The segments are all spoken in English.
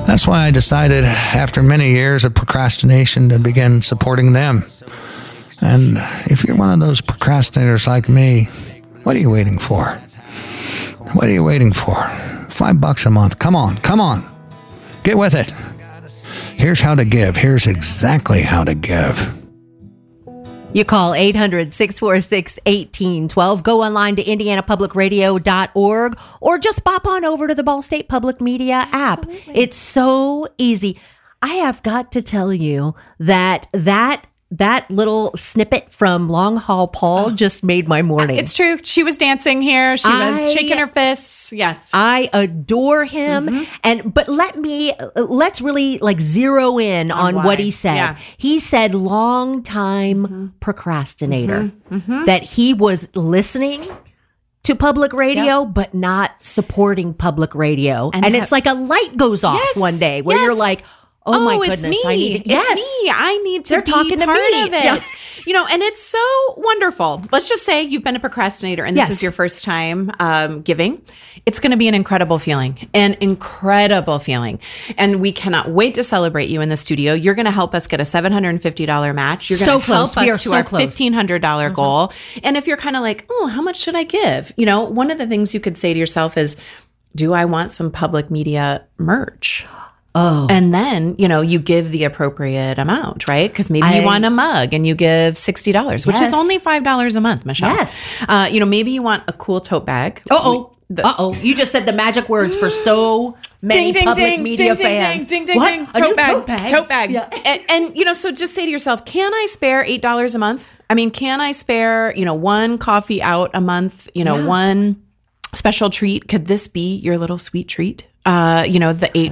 That's why I decided, after many years of procrastination, to begin supporting them. And if you're one of those procrastinators like me, what are you waiting for? What are you waiting for? $5 a month. Come on. Get with it. Here's how to give. Here's exactly how to give. You call 800-646-1812. Go online to indianapublicradio.org or just pop on over to the Ball State Public Media app. It's so easy. I have got to tell you that little snippet from Long Haul Paul just made my morning. It's true. She was dancing here. She was shaking her fists. Yes. I adore him. But let's really zero in on what he said. Yeah. He said long-time procrastinator, that he was listening to public radio, but not supporting public radio. And it's like a light goes off one day where you're like, oh my goodness, it's me. I need to, It's me. I need to They're be talking to part me. of it. Yeah. And it's so wonderful. Let's just say you've been a procrastinator and this is your first time giving. It's going to be an incredible feeling. And we cannot wait to celebrate you in the studio. You're going to help us get a $750 match. You're going to help us to our $1,500 goal. And if you're kind of like, oh, how much should I give? One of the things you could say to yourself is, do I want some public media merch? Oh. And then, you give the appropriate amount, right? Because maybe you want a mug and you give $60, which is only $5 a month, Michelle. Yes. Maybe you want a cool tote bag. You just said the magic words for so many public media fans. Ding, ding, ding. Tote bag. Yeah. And so just say to yourself, can I spare $8 a month? I mean, can I spare, one coffee out a month, one special treat? Could this be your little sweet treat? The $8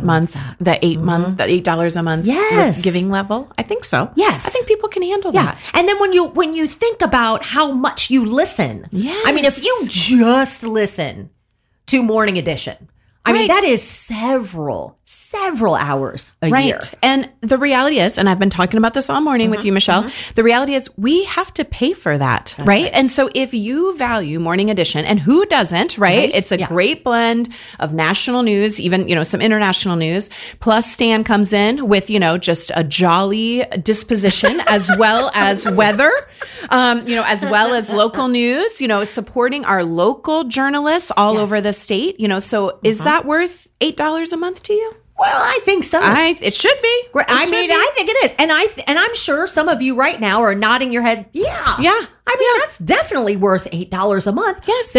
a month giving level. I think so. Yes. I think people can handle that. And then when you think about how much you listen, I mean, if you just listen to Morning Edition, I mean, that is several hours a year. And the reality is, and I've been talking about this all morning with you, Michelle, the reality is we have to pay for that, right? And so if you value Morning Edition, and who doesn't, right? It's a great blend of national news, even, some international news, plus Stan comes in with, just a jolly disposition as well as weather, as well as local news, supporting our local journalists all over the state, so is that worth $8 a month to you? Well, I think so. It should be. I think it is. And I'm sure some of you right now are nodding your head. Yeah. I mean, that's definitely worth $8 a month. Yes.